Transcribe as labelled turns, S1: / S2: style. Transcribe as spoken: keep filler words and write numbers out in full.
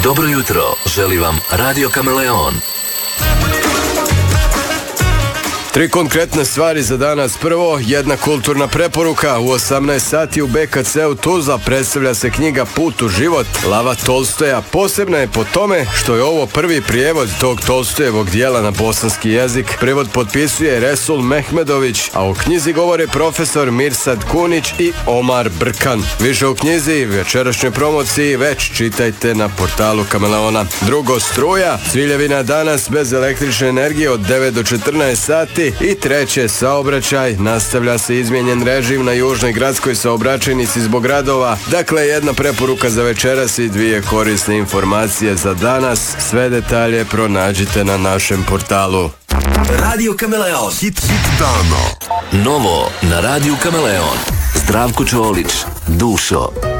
S1: Dobro jutro, želi vam Radio Kameleon.
S2: Tri konkretne stvari za danas. Prvo, jedna kulturna preporuka. U osamnaest sati u B K C-u Tuzla predstavlja se knjiga Put u život Lava Tolstoja. Posebna je po tome što je ovo prvi prijevod tog Tolstojevog dijela na bosanski jezik. Prevod potpisuje Resul Mehmedović, a u knjizi govore profesor Mirsad Kunić i Omar Brkan. Više u knjizi i večerašnjoj promociji već čitajte na portalu Kameleona. Drugo, struja. Cviljevina danas bez električne energije od devet do četrnaest sati. I treće, saobraćaj. Nastavlja se izmijenjen režim na južnoj gradskoj saobraćajnici zbog radova. Dakle, jedna preporuka za večeras i dvije korisne informacije za danas. Sve detalje pronađite na našem portalu.
S1: Radio Kameleon. Hit, hit dana. Novo na Radio Kameleon. Zdravko Čolić, Dušo.